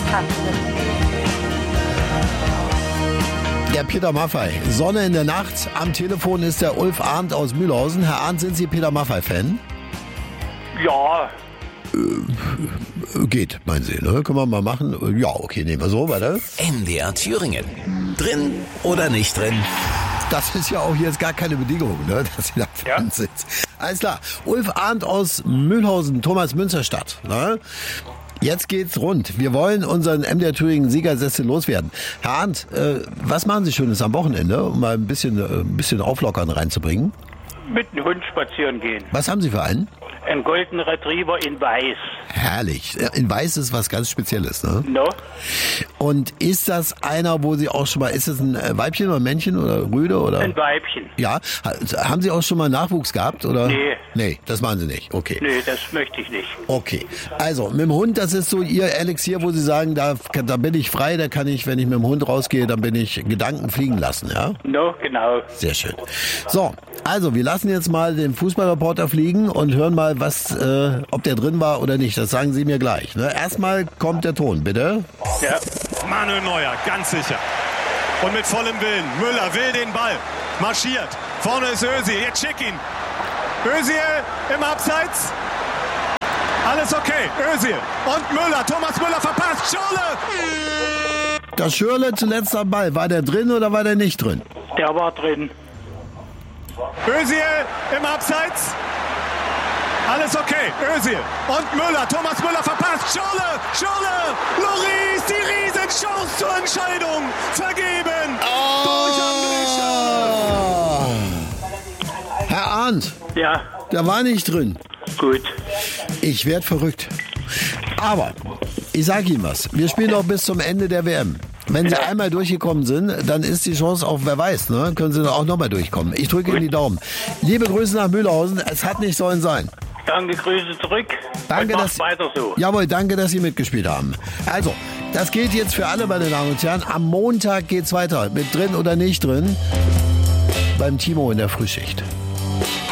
Der Peter Maffay. Sonne in der Nacht. Am Telefon ist der Ulf Arndt aus Mühlhausen. Herr Arndt, sind Sie Peter Maffay-Fan? Ja, Geht, meinen Sie, ne? Können wir mal machen? Ja, okay, nehmen wir so, weiter. MDR Thüringen. Drin oder nicht drin? Das ist ja auch jetzt gar keine Bedingung, ne, dass Sie da dran sind. Alles klar. Ulf Arndt aus Mühlhausen, Thomas Münsterstadt. Ne? Jetzt geht's rund. Wir wollen unseren MDR Thüringen Siegersessel loswerden. Herr Arndt, was machen Sie Schönes am Wochenende, um mal ein bisschen Auflockern reinzubringen? mit dem Hund spazieren gehen. Was haben Sie für einen? Ein Golden Retriever in Weiß. Herrlich. In Weiß ist was ganz Spezielles, ne? No? Und ist das einer, wo Sie auch schon mal, ist das ein Weibchen oder ein Männchen oder Rüde oder? Ein Weibchen. Ja. Haben Sie auch schon mal Nachwuchs gehabt oder? Nee. Nee, das machen Sie nicht. Okay. Nee, das möchte ich nicht. Okay. Also, mit dem Hund, das ist so Ihr Elixier, wo Sie sagen, da bin ich frei, da kann ich, wenn ich mit dem Hund rausgehe, dann bin ich Gedanken fliegen lassen, ja? No, genau. Sehr schön. So, also wir lassen jetzt mal den Fußballreporter fliegen und hören mal, ob der drin war oder nicht. Das sagen Sie mir gleich. Ne? Erstmal kommt der Ton, bitte. Ja. Manuel Neuer, ganz sicher. Und mit vollem Willen. Müller will den Ball. Marschiert. Vorne ist Özil. Jetzt schick ihn. Özil im Abseits. Alles okay. Özil. Und Müller. Thomas Müller verpasst. Schürrle. Das Schürrle zuletzt am Ball. War der drin oder war der nicht drin? Der war drin. Özil im Abseits. Alles okay. Özil und Müller. Thomas Müller verpasst. Schürrle. Schürrle. Lloris. Die Riesenchance zur Entscheidung. Vergeben. Durch André Schürrle. Herr Arndt, Ja, der war nicht drin. gut. Ich werd verrückt. Aber ich sage Ihnen was. Wir spielen noch bis zum Ende der WM. Wenn Sie einmal durchgekommen sind, dann ist die Chance auch, wer weiß, ne? Können Sie auch nochmal durchkommen. Ich drücke Ihnen die Daumen. Liebe Grüße nach Mühlhausen. Es hat nicht sollen sein. Danke, Grüße zurück. Danke, und dass macht weiter so. Jawohl, danke, dass Sie mitgespielt haben. Also, das gilt jetzt für alle, meine Damen und Herren. Am Montag geht's weiter. Mit drin oder nicht drin. Beim Timo in der Frühschicht.